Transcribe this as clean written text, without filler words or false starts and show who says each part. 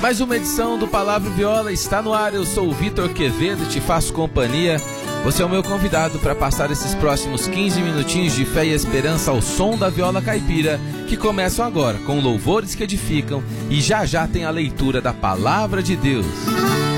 Speaker 1: Mais uma edição do Palavra e Viola está no ar. Eu sou o Vitor Quevedo e te faço companhia. Você é o meu convidado para passar esses próximos 15 minutinhos de fé e esperança ao som da viola caipira, que começam agora com louvores que edificam e já já tem a leitura da Palavra de Deus.